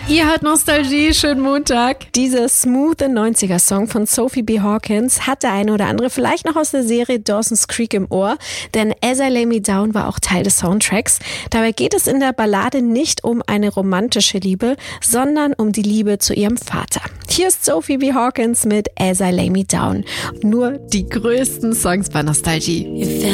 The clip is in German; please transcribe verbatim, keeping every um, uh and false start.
Ihr hört Nostalgie, schönen Montag. Dieser smooth neunziger-Song von Sophie B. Hawkins hat der eine oder andere vielleicht noch aus der Serie Dawson's Creek im Ohr, denn As I Lay Me Down war auch Teil des Soundtracks. Dabei geht es in der Ballade nicht um eine romantische Liebe, sondern um die Liebe zu ihrem Vater. Hier ist Sophie B. Hawkins mit As I Lay Me Down. Nur die größten Songs bei Nostalgie.